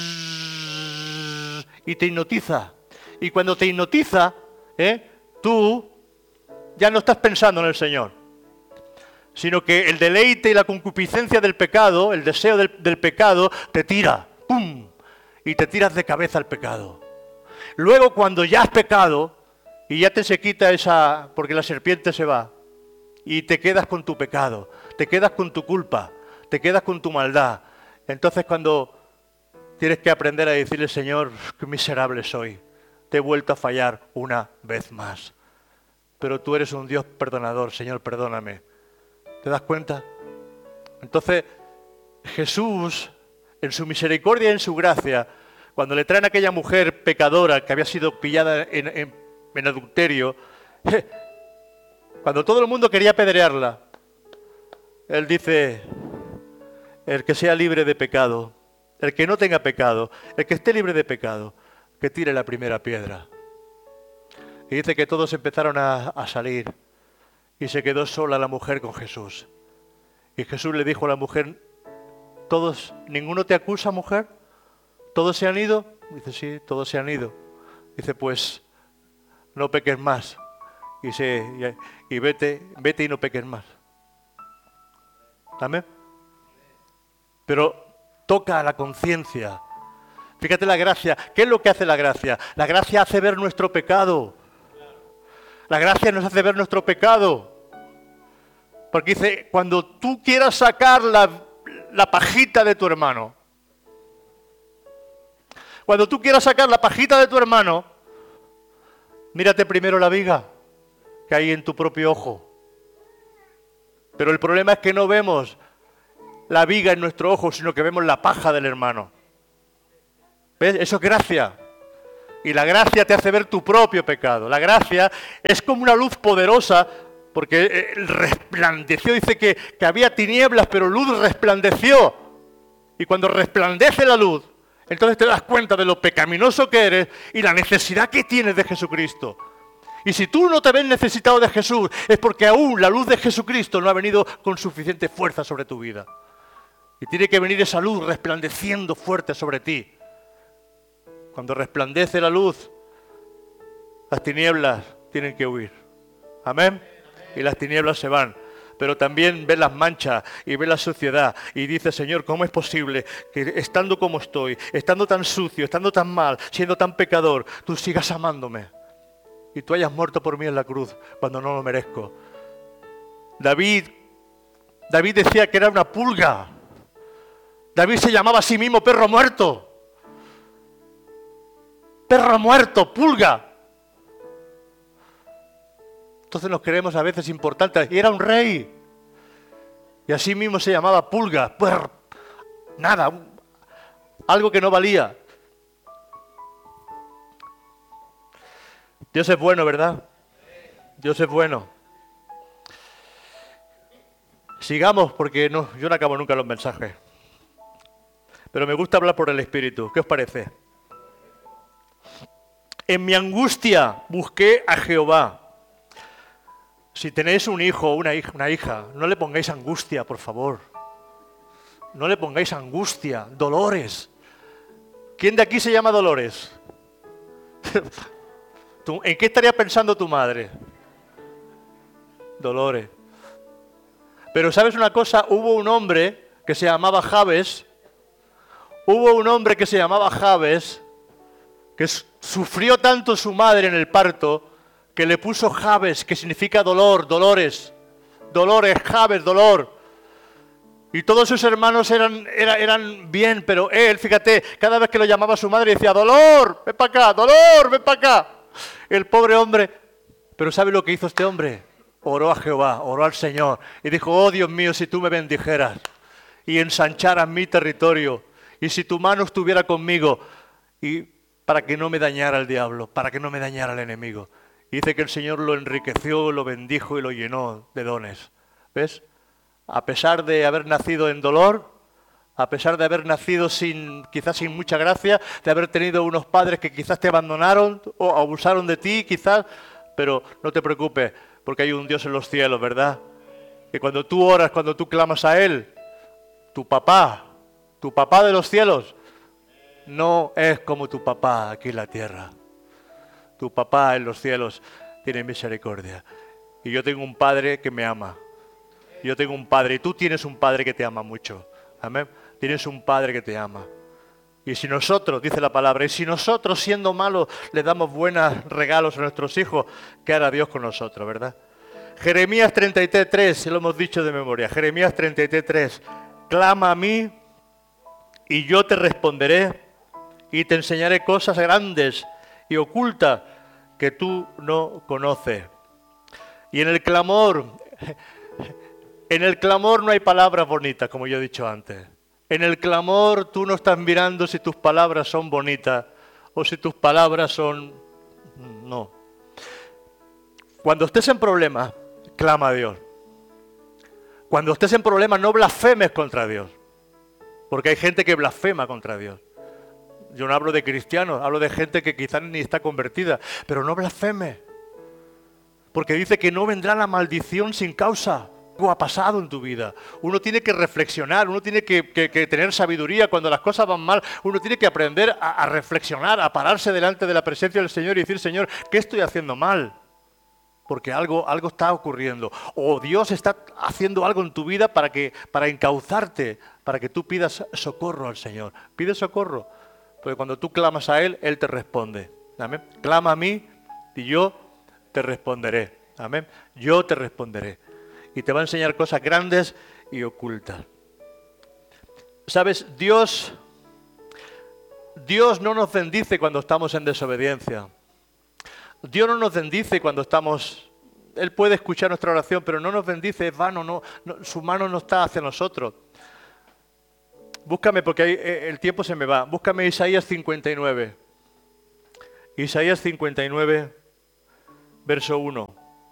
y te hipnotiza. Y cuando te hipnotiza, ¿eh? tú ya no estás pensando en el Señor, sino que el deleite y la concupiscencia del pecado, el deseo del, del pecado, te tira, ¡pum! Y te tiras de cabeza al pecado. Luego, cuando ya has pecado, y ya te se quita esa, porque la serpiente se va, y te quedas con tu pecado, te quedas con tu culpa, te quedas con tu maldad. Entonces cuando tienes que aprender a decirle, Señor, qué miserable soy, te he vuelto a fallar una vez más. Pero tú eres un Dios perdonador, Señor, perdóname. ¿Te das cuenta? Entonces, Jesús, en su misericordia y en su gracia, cuando le traen a aquella mujer pecadora que había sido pillada en, en, en adulterio, cuando todo el mundo quería apedrearla, Él dice, el que sea libre de pecado, el que no tenga pecado, el que esté libre de pecado, que tire la primera piedra. Y dice que todos empezaron a, a salir y se quedó sola la mujer con Jesús. Y Jesús le dijo a la mujer, ¿todos, ninguno te acusa, mujer? ¿Todos se han ido? Dice, sí, todos se han ido. Dice, pues, no peques más. Y, se, y, y vete, vete y no peques más. ¿Amén? Pero toca a la conciencia. Fíjate la gracia. ¿Qué es lo que hace la gracia? La gracia hace ver nuestro pecado. La gracia nos hace ver nuestro pecado. Porque dice, cuando tú quieras sacar la, la pajita de tu hermano, cuando tú quieras sacar la pajita de tu hermano, mírate primero la viga que hay en tu propio ojo. Pero el problema es que no vemos la viga en nuestro ojo, sino que vemos la paja del hermano. ¿Ves? Eso es gracia. Y la gracia te hace ver tu propio pecado. La gracia es como una luz poderosa, porque resplandeció, dice que, que había tinieblas, pero luz resplandeció. Y cuando resplandece la luz, entonces te das cuenta de lo pecaminoso que eres y la necesidad que tienes de Jesucristo. Y si tú no te ves necesitado de Jesús, es porque aún la luz de Jesucristo no ha venido con suficiente fuerza sobre tu vida. Y tiene que venir esa luz resplandeciendo fuerte sobre ti. Cuando resplandece la luz, las tinieblas tienen que huir. Amén. Y las tinieblas se van. Pero también ve las manchas y ve la suciedad. Y dice, Señor, ¿cómo es posible que estando como estoy, estando tan sucio, estando tan mal, siendo tan pecador, tú sigas amándome? Y tú hayas muerto por mí en la cruz cuando no lo merezco. David, David decía que era una pulga. David se llamaba a sí mismo perro muerto. Perro muerto, pulga. Entonces nos creemos a veces importantes. Y era un rey. Y así mismo se llamaba pulga. Puer, nada. Algo que no valía. Dios es bueno, ¿verdad? Dios es bueno. Sigamos, porque no, yo no acabo nunca los mensajes. Pero me gusta hablar por el Espíritu. ¿Qué os parece? En mi angustia busqué a Jehová. Si tenéis un hijo o una hija, una hija, no le pongáis angustia, por favor. No le pongáis angustia, Dolores. ¿Quién de aquí se llama Dolores? ¿En qué estaría pensando tu madre? Dolores. Pero ¿sabes una cosa? Hubo un hombre que se llamaba Jabes. Hubo un hombre que se llamaba Jabes que sufrió tanto su madre en el parto que le puso Jabes, que significa dolor, dolores. Dolores, Jabes, dolor. Y todos sus hermanos eran, eran, eran bien, pero él, fíjate, cada vez que lo llamaba a su madre decía, dolor, ven para acá, dolor, ven para acá. El pobre hombre, pero ¿sabe lo que hizo este hombre? Oró a Jehová, oró al Señor y dijo, oh Dios mío, si tú me bendijeras y ensancharas mi territorio y si tu mano estuviera conmigo y para que no me dañara el diablo, para que no me dañara el enemigo. Y dice que el Señor lo enriqueció, lo bendijo y lo llenó de dones. ¿Ves? A pesar de haber nacido en dolor, a pesar de haber nacido sin, quizás sin mucha gracia, de haber tenido unos padres que quizás te abandonaron o abusaron de ti, quizás, pero no te preocupes, porque hay un Dios en los cielos, ¿verdad? Que cuando tú oras, cuando tú clamas a Él, Tu papá, tu papá de los cielos, no es como tu papá aquí en la tierra. Tu papá en los cielos tiene misericordia. Y yo tengo un padre que me ama. Yo tengo un padre y tú tienes un padre que te ama mucho. Amén. Tienes un padre que te ama. Y si nosotros, dice la palabra, y si nosotros siendo malos le damos buenos regalos a nuestros hijos, ¿qué hará Dios con nosotros, verdad? Jeremías treinta y tres, tres, se lo hemos dicho de memoria. Jeremías treinta y tres, tres. Clama a mí y yo te responderé y te enseñaré cosas grandes y ocultas que tú no conoces. Y en el clamor, en el clamor no hay palabras bonitas, como yo he dicho antes. En el clamor tú no estás mirando si tus palabras son bonitas o si tus palabras son... No. Cuando estés en problemas, clama a Dios. Cuando estés en problemas, no blasfemes contra Dios. Porque hay gente que blasfema contra Dios. Yo no hablo de cristianos, hablo de gente que quizás ni está convertida. Pero no blasfeme. Porque dice que no vendrá la maldición sin causa. Algo ha pasado en tu vida. Uno tiene que reflexionar, uno tiene que, que, que tener sabiduría. Cuando las cosas van mal, uno tiene que aprender a, a reflexionar, a pararse delante de la presencia del Señor y decir, Señor, ¿qué estoy haciendo mal? Porque algo, algo está ocurriendo. O Dios está haciendo algo en tu vida para, que, para encauzarte, para que tú pidas socorro al Señor. Pide socorro, porque cuando tú clamas a Él, Él te responde. Amén. Clama a mí y yo te responderé. Amén. Yo te responderé. Y te va a enseñar cosas grandes y ocultas. ¿Sabes? Dios, Dios no nos bendice cuando estamos en desobediencia. Dios no nos bendice cuando estamos... Él puede escuchar nuestra oración, pero no nos bendice, es vano, no, no, su mano no está hacia nosotros. Búscame, porque ahí, el tiempo se me va. Búscame Isaías cincuenta y nueve. Isaías cincuenta y nueve, verso uno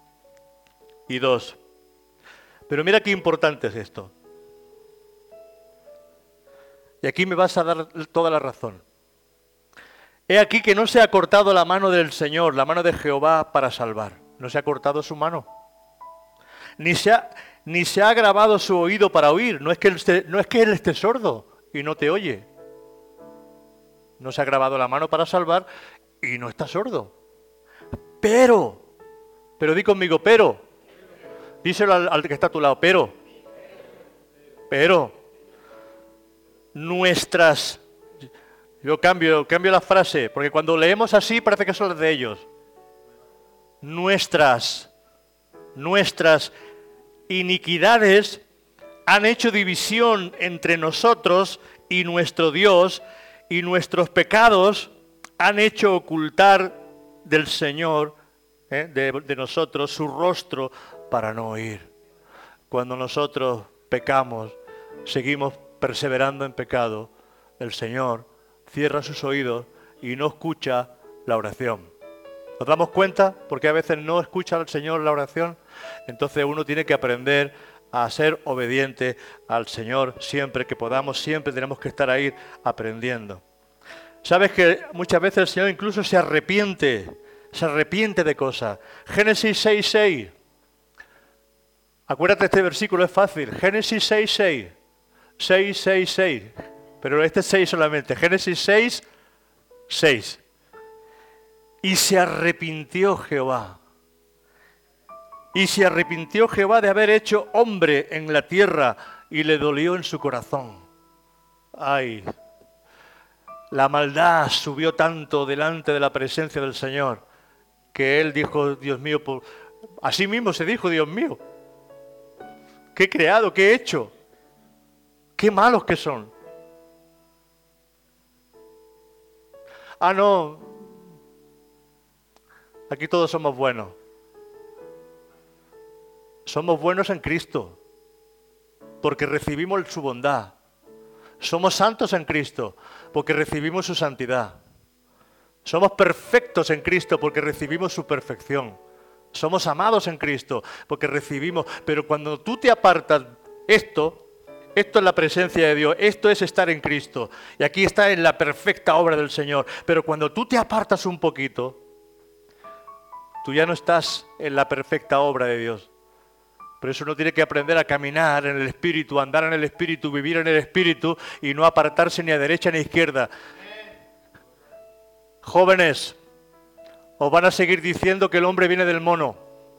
y dos. Pero mira qué importante es esto. Y aquí me vas a dar toda la razón. He aquí que no se ha cortado la mano del Señor, la mano de Jehová para salvar. No se ha cortado su mano. Ni se ha, ni se ha agravado su oído para oír. No es que él esté, no es que él esté sordo y no te oye. No se ha agravado la mano para salvar y no está sordo. Pero, pero di conmigo, pero. Díselo al, al que está a tu lado, pero, pero, nuestras, yo cambio, cambio la frase, porque cuando leemos así parece que son las de ellos. Nuestras, nuestras iniquidades han hecho división entre nosotros y nuestro Dios, y nuestros pecados han hecho ocultar del Señor, eh, de, de nosotros, su rostro, para no oír. Cuando nosotros pecamos, seguimos perseverando en pecado, el Señor cierra sus oídos y no escucha la oración. ¿Nos damos cuenta? Porque a veces no escucha el Señor la oración. Entonces uno tiene que aprender a ser obediente al Señor siempre que podamos, siempre tenemos que estar ahí aprendiendo. ¿Sabes que muchas veces el Señor incluso se arrepiente, se arrepiente de cosas? Génesis seis, seis. Acuérdate, este versículo es fácil. Génesis seis, seis. seis, seis, seis. Pero este es seis solamente. Génesis seis, seis. Y se arrepintió Jehová. Y se arrepintió Jehová de haber hecho hombre en la tierra y le dolió en su corazón. Ay, la maldad subió tanto delante de la presencia del Señor que él dijo, Dios mío, por... así mismo se dijo, Dios mío, ¿qué he creado? ¿Qué he hecho? ¿Qué malos que son? Ah, no. Aquí todos somos buenos. Somos buenos en Cristo, porque recibimos su bondad. Somos santos en Cristo, porque recibimos su santidad. Somos perfectos en Cristo, porque recibimos su perfección. Somos amados en Cristo, porque recibimos... Pero cuando tú te apartas, esto, esto es la presencia de Dios, esto es estar en Cristo. Y aquí está en la perfecta obra del Señor. Pero cuando tú te apartas un poquito, tú ya no estás en la perfecta obra de Dios. Por eso uno tiene que aprender a caminar en el Espíritu, andar en el Espíritu, vivir en el Espíritu y no apartarse ni a derecha ni a izquierda. Jóvenes, os van a seguir diciendo que el hombre viene del mono.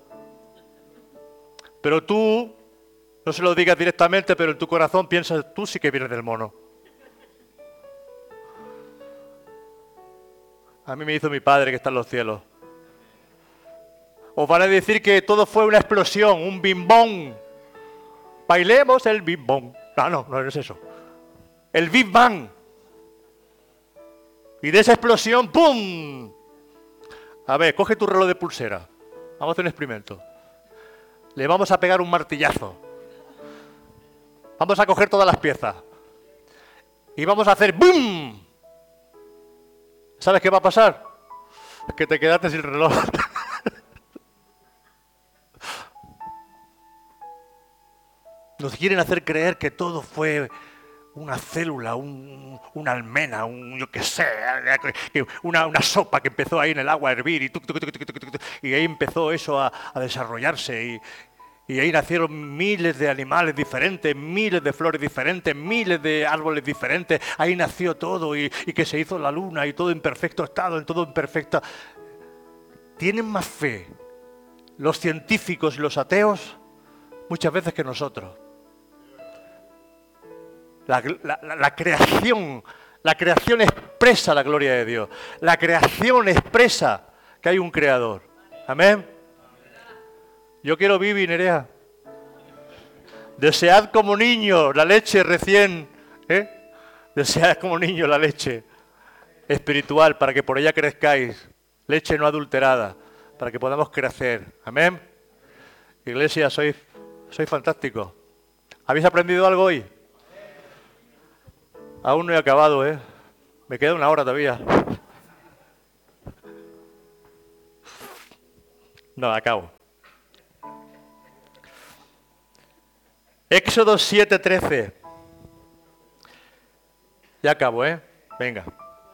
Pero tú, no se lo digas directamente, pero en tu corazón piensas, tú sí que vienes del mono. A mí me hizo mi padre que está en los cielos. Os van a decir que todo fue una explosión, un bimbón. Bailemos el bimbón. No, no, no es eso. El Big Bang. Y de esa explosión, ¡pum! A ver, coge tu reloj de pulsera. Vamos a hacer un experimento. Le vamos a pegar un martillazo. Vamos a coger todas las piezas. Y vamos a hacer ¡bum! ¿Sabes qué va a pasar? Que te quedaste sin reloj. Nos quieren hacer creer que todo fue una célula, un, una almena, un yo qué sé, una, una sopa que empezó ahí en el agua a hervir y, tuc, tuc, tuc, tuc, tuc, tuc, y ahí empezó eso a, a desarrollarse y, y ahí nacieron miles de animales diferentes, miles de flores diferentes, miles de árboles diferentes, ahí nació todo y, y que se hizo la luna y todo en perfecto estado, en todo en perfecta. ¿Tienen más fe los científicos y los ateos? Muchas veces que nosotros. La, la, la, la creación, la creación expresa la gloria de Dios. La creación expresa que hay un creador. Amén. Yo quiero vivir, Nerea. Desead como niño la leche recién, ¿eh? Desead como niño la leche espiritual para que por ella crezcáis. Leche no adulterada, para que podamos crecer. Amén. Iglesia, sois, sois fantásticos. ¿Habéis aprendido algo hoy? Aún no he acabado, ¿eh? Me queda una hora todavía. No, acabo. Éxodo siete trece. Ya acabo, ¿eh? Venga.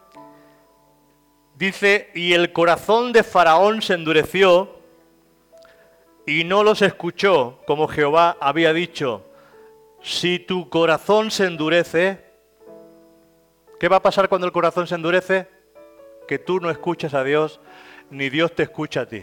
Dice, y el corazón de Faraón se endureció y no los escuchó, como Jehová había dicho. Si tu corazón se endurece, ¿qué va a pasar cuando el corazón se endurece? Que tú no escuchas a Dios, ni Dios te escucha a ti.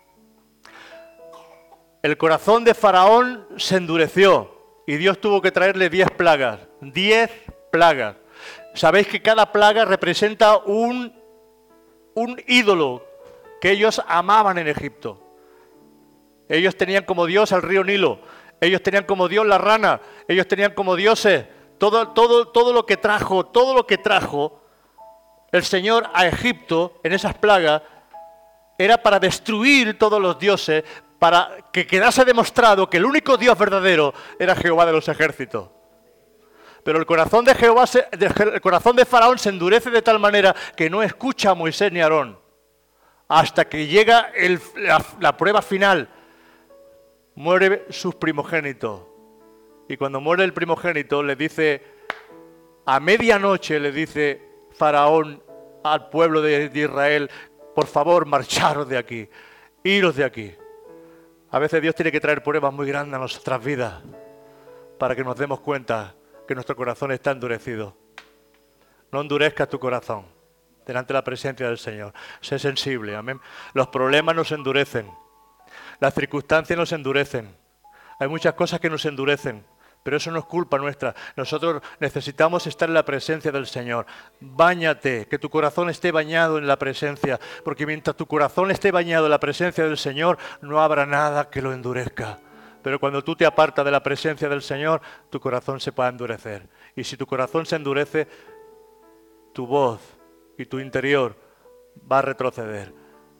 El corazón de Faraón se endureció y Dios tuvo que traerle diez plagas. Diez plagas. Sabéis que cada plaga representa un, un ídolo que ellos amaban en Egipto. Ellos tenían como Dios al río Nilo. Ellos tenían como Dios la rana. Ellos tenían como dioses todo, todo, todo lo que trajo, todo lo que trajo el Señor a Egipto en esas plagas era para destruir todos los dioses, para que quedase demostrado que el único Dios verdadero era Jehová de los ejércitos. Pero el corazón de Jehová, se, el corazón de Faraón se endurece de tal manera que no escucha a Moisés ni a Aarón hasta que llega el, la, la prueba final. Muere sus primogénitos. Y cuando muere el primogénito le dice, a medianoche le dice Faraón al pueblo de, de Israel, por favor, marcharos de aquí, iros de aquí. A veces Dios tiene que traer pruebas muy grandes a nuestras vidas para que nos demos cuenta que nuestro corazón está endurecido. No endurezcas tu corazón delante de la presencia del Señor. Sé sensible, amén. Los problemas nos endurecen. Las circunstancias nos endurecen. Hay muchas cosas que nos endurecen, pero eso no es culpa nuestra. Nosotros necesitamos estar en la presencia del Señor. Báñate, que tu corazón esté bañado en la presencia, porque mientras tu corazón esté bañado en la presencia del Señor, no habrá nada que lo endurezca. Pero cuando tú te apartas de la presencia del Señor, tu corazón se va a endurecer. Y si tu corazón se endurece, tu voz y tu interior va a retroceder.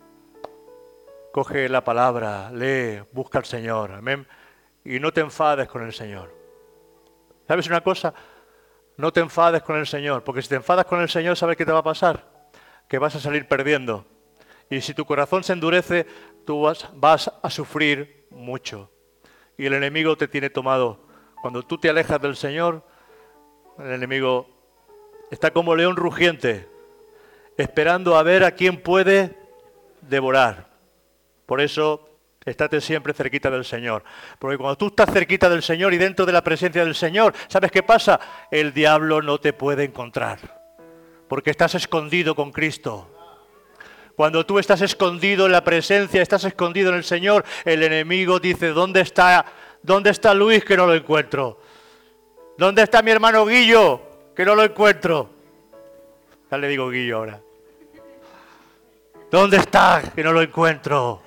Coge la palabra, lee, busca al Señor, amén. Y no te enfades con el Señor. ¿Sabes una cosa? No te enfades con el Señor, porque si te enfadas con el Señor, ¿sabes qué te va a pasar? Que vas a salir perdiendo. Y si tu corazón se endurece, tú vas, vas a sufrir mucho. Y el enemigo te tiene tomado. Cuando tú te alejas del Señor, el enemigo está como león rugiente, esperando a ver a quién puede devorar. Por eso Estate siempre cerquita del Señor. Porque cuando tú estás cerquita del Señor y dentro de la presencia del Señor, ¿sabes qué pasa? El diablo no te puede encontrar. Porque estás escondido con Cristo. Cuando tú estás escondido en la presencia, estás escondido en el Señor, el enemigo dice, ¿dónde está, dónde está Luis que no lo encuentro? ¿Dónde está mi hermano Guillo que no lo encuentro? Ya le digo Guillo ahora. ¿Dónde está que no lo encuentro?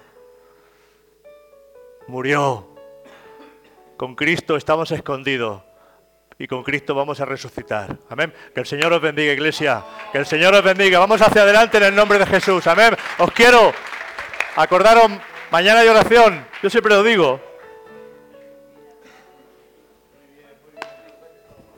Murió. Con Cristo estamos escondidos y con Cristo vamos a resucitar. Amén. Que el Señor os bendiga, iglesia. Que el Señor os bendiga. Vamos hacia adelante en el nombre de Jesús. Amén. Os quiero. Acordaros, mañana hay oración. Yo siempre lo digo.